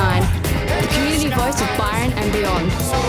99, the community voice of Byron and beyond.